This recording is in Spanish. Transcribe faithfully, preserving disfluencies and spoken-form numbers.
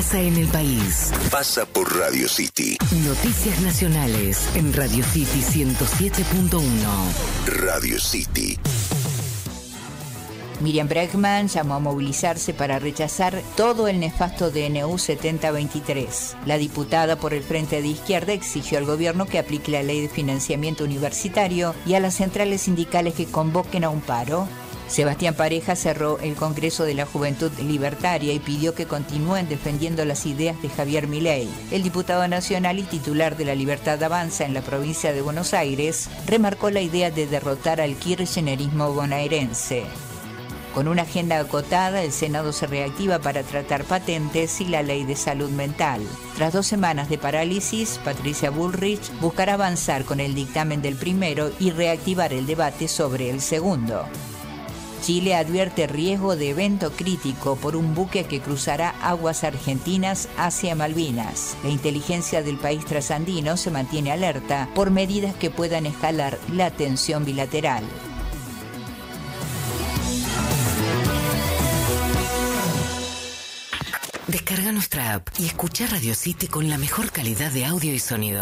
pasa en el país. Pasa por Radio City. Noticias nacionales en Radio City ciento siete punto uno. Radio City. Miriam Bregman llamó a movilizarse para rechazar todo el nefasto D N U setenta veintitrés. La diputada por el Frente de Izquierda exigió al gobierno que aplique la ley de financiamiento universitario y a las centrales sindicales que convoquen a un paro. Sebastián Pareja cerró el Congreso de la Juventud Libertaria y pidió que continúen defendiendo las ideas de Javier Milei. El diputado nacional y titular de La Libertad Avanza en la provincia de Buenos Aires remarcó la idea de derrotar al kirchnerismo bonaerense. Con una agenda acotada, el Senado se reactiva para tratar patentes y la ley de salud mental. Tras dos semanas de parálisis, Patricia Bullrich buscará avanzar con el dictamen del primero y reactivar el debate sobre el segundo. Chile advierte riesgo de evento crítico por un buque que cruzará aguas argentinas hacia Malvinas. La inteligencia del país trasandino se mantiene alerta por medidas que puedan escalar la tensión bilateral. Descarga nuestra app y escucha Radio City con la mejor calidad de audio y sonido.